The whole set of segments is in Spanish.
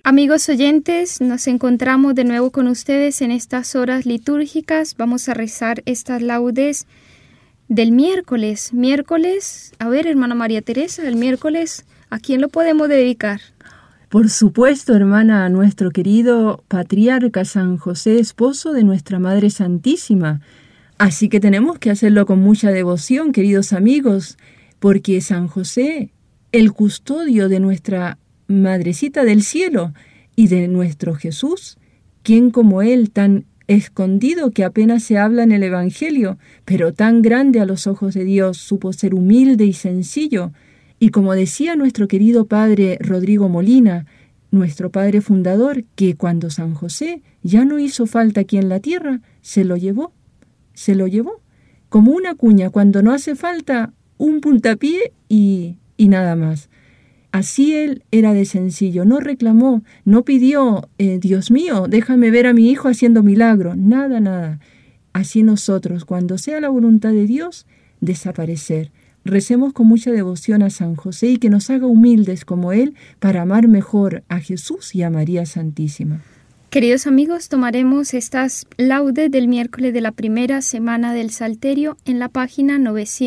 Amigos oyentes, nos encontramos de nuevo con ustedes en estas horas litúrgicas. Vamos a rezar estas laudes del miércoles. A ver, hermana María Teresa, el miércoles, ¿a quién lo podemos dedicar? Por supuesto, hermana, a nuestro querido patriarca San José, esposo de nuestra Madre Santísima. Así que tenemos que hacerlo con mucha devoción, queridos amigos, porque San José, el custodio de nuestra Madrecita del Cielo y de nuestro Jesús, quien como Él, tan escondido que apenas se habla en el Evangelio, pero tan grande a los ojos de Dios, supo ser humilde y sencillo. Y como decía nuestro querido padre Rodrigo Molina, nuestro padre fundador, que cuando San José ya no hizo falta aquí en la tierra, se lo llevó, como una cuña cuando no hace falta un puntapié y nada más. Así él era de sencillo, no reclamó, no pidió, Dios mío, déjame ver a mi hijo haciendo milagro, nada. Así nosotros, cuando sea la voluntad de Dios, desaparecer. Recemos con mucha devoción a San José y que nos haga humildes como él para amar mejor a Jesús y a María Santísima. Queridos amigos, tomaremos estas laudes del miércoles de la primera semana del Salterio en la página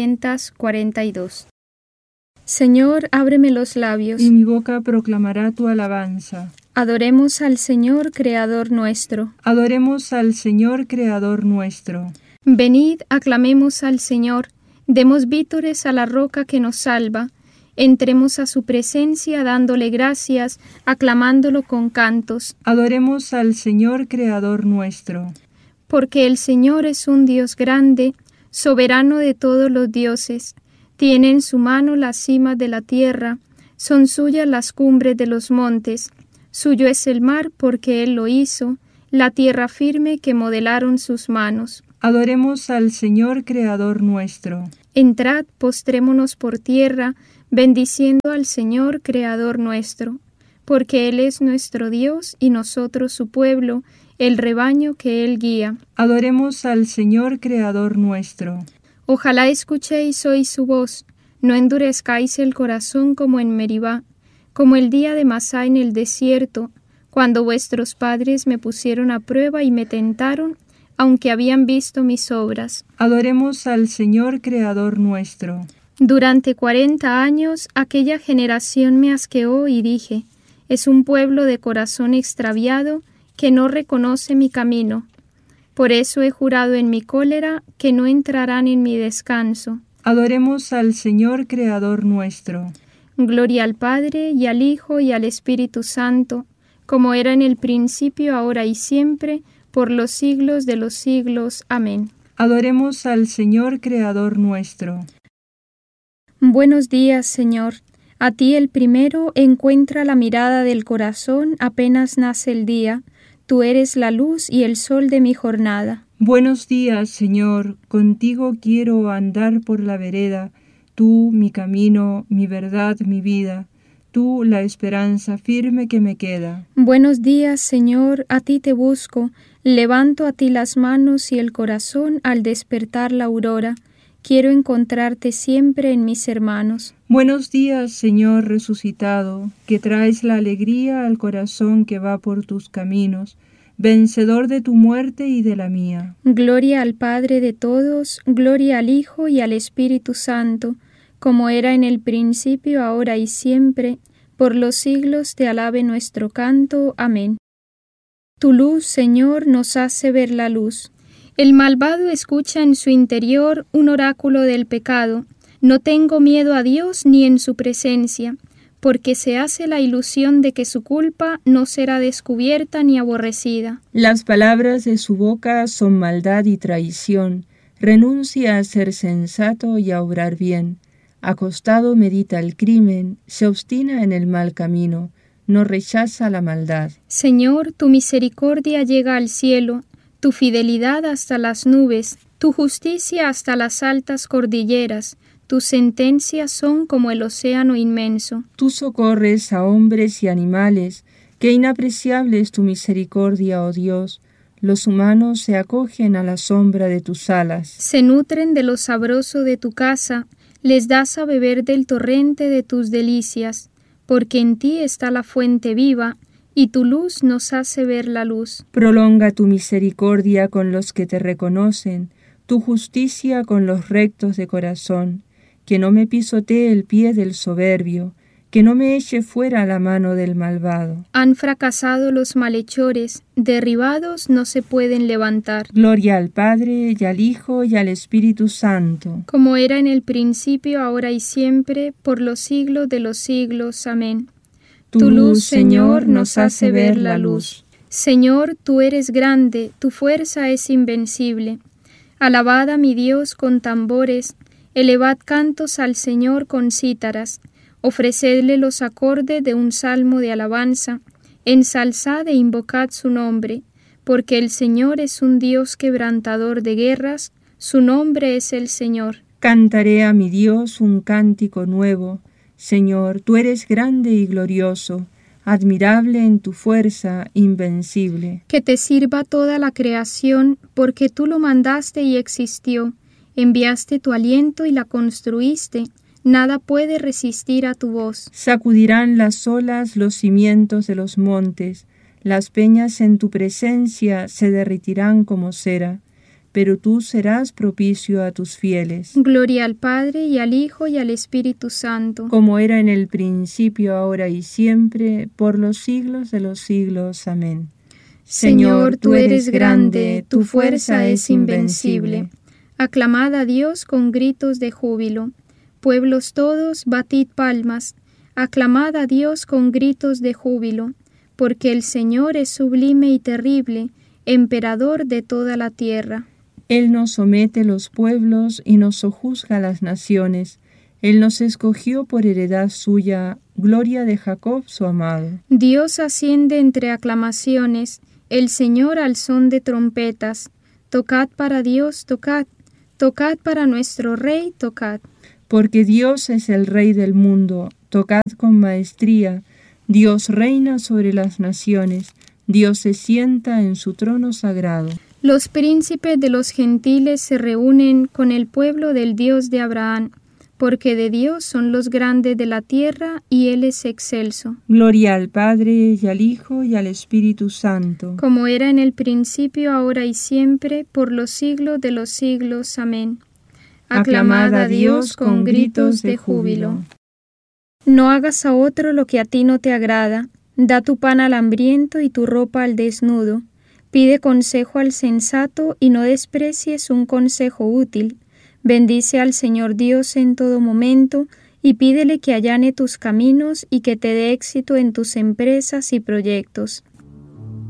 942. Señor, ábreme los labios, y mi boca proclamará tu alabanza. Adoremos al Señor, Creador nuestro. Adoremos al Señor, Creador nuestro. Venid, aclamemos al Señor, demos vítores a la roca que nos salva. Entremos a su presencia dándole gracias, aclamándolo con cantos. Adoremos al Señor, Creador nuestro. Porque el Señor es un Dios grande, soberano de todos los dioses. Tiene en su mano las cimas de la tierra, son suyas las cumbres de los montes. Suyo es el mar porque Él lo hizo, la tierra firme que modelaron sus manos. Adoremos al Señor, Creador nuestro. Entrad, postrémonos por tierra, bendiciendo al Señor, Creador nuestro, porque Él es nuestro Dios y nosotros su pueblo, el rebaño que Él guía. Adoremos al Señor, Creador nuestro. Ojalá escuchéis hoy su voz, no endurezcáis el corazón como en Meribá, como el día de Masá en el desierto, cuando vuestros padres me pusieron a prueba y me tentaron, aunque habían visto mis obras. Adoremos al Señor, Creador nuestro. Durante 40 años aquella generación me asqueó y dije, es un pueblo de corazón extraviado que no reconoce mi camino. Por eso he jurado en mi cólera que no entrarán en mi descanso. Adoremos al Señor, Creador nuestro. Gloria al Padre, y al Hijo, y al Espíritu Santo, como era en el principio, ahora y siempre, por los siglos de los siglos. Amén. Adoremos al Señor, Creador nuestro. Buenos días, Señor. A ti el primero encuentra la mirada del corazón apenas nace el día. Tú eres la luz y el sol de mi jornada. Buenos días, Señor. Contigo quiero andar por la vereda. Tú, mi camino, mi verdad, mi vida. Tú, la esperanza firme que me queda. Buenos días, Señor. A ti te busco. Levanto a ti las manos y el corazón al despertar la aurora. Quiero encontrarte siempre en mis hermanos. Buenos días, Señor resucitado, que traes la alegría al corazón que va por tus caminos, vencedor de tu muerte y de la mía. Gloria al Padre de todos, gloria al Hijo y al Espíritu Santo, como era en el principio, ahora y siempre, por los siglos te alabe nuestro canto. Amén. Tu luz, Señor, nos hace ver la luz. El malvado escucha en su interior un oráculo del pecado. No tengo miedo a Dios ni en su presencia, porque se hace la ilusión de que su culpa no será descubierta ni aborrecida. Las palabras de su boca son maldad y traición. Renuncia a ser sensato y a obrar bien. Acostado medita el crimen, se obstina en el mal camino, no rechaza la maldad. Señor, tu misericordia llega al cielo, tu fidelidad hasta las nubes, tu justicia hasta las altas cordilleras, tus sentencias son como el océano inmenso. Tú socorres a hombres y animales, qué inapreciable es tu misericordia, oh Dios. Los humanos se acogen a la sombra de tus alas. Se nutren de lo sabroso de tu casa, les das a beber del torrente de tus delicias, porque en ti está la fuente viva, y tu luz nos hace ver la luz. Prolonga tu misericordia con los que te reconocen, tu justicia con los rectos de corazón, que no me pisotee el pie del soberbio, que no me eche fuera la mano del malvado. Han fracasado los malhechores, derribados no se pueden levantar. Gloria al Padre, y al Hijo, y al Espíritu Santo. Como era en el principio, ahora y siempre, por los siglos de los siglos. Amén. Tu luz, Señor, nos hace ver la luz. Señor, tú eres grande, tu fuerza es invencible. Alabad a mi Dios con tambores, elevad cantos al Señor con cítaras, ofrecedle los acordes de un salmo de alabanza, ensalzad e invocad su nombre, porque el Señor es un Dios quebrantador de guerras, su nombre es el Señor. Cantaré a mi Dios un cántico nuevo. Señor, tú eres grande y glorioso, admirable en tu fuerza, invencible. Que te sirva toda la creación, porque tú lo mandaste y existió, enviaste tu aliento y la construiste, nada puede resistir a tu voz. Sacudirán las olas los cimientos de los montes, las peñas en tu presencia se derretirán como cera, pero tú serás propicio a tus fieles. Gloria al Padre, y al Hijo, y al Espíritu Santo. Como era en el principio, ahora y siempre, por los siglos de los siglos. Amén. Señor, tú eres grande, tu fuerza es invencible. Aclamad a Dios con gritos de júbilo. Pueblos todos, batid palmas. Aclamad a Dios con gritos de júbilo, porque el Señor es sublime y terrible, emperador de toda la tierra. Él nos somete los pueblos y nos sojuzga las naciones. Él nos escogió por heredad suya, gloria de Jacob su amado. Dios asciende entre aclamaciones, el Señor al son de trompetas. Tocad para Dios, tocad, tocad para nuestro Rey, tocad. Porque Dios es el Rey del mundo, tocad con maestría. Dios reina sobre las naciones, Dios se sienta en su trono sagrado. Los príncipes de los gentiles se reúnen con el pueblo del Dios de Abraham, porque de Dios son los grandes de la tierra, y Él es excelso. Gloria al Padre, y al Hijo, y al Espíritu Santo. Como era en el principio, ahora y siempre, por los siglos de los siglos. Amén. Aclamad a Dios con gritos de júbilo. No hagas a otro lo que a ti no te agrada. Da tu pan al hambriento y tu ropa al desnudo. Pide consejo al sensato y no desprecies un consejo útil. Bendice al Señor Dios en todo momento y pídele que allane tus caminos y que te dé éxito en tus empresas y proyectos.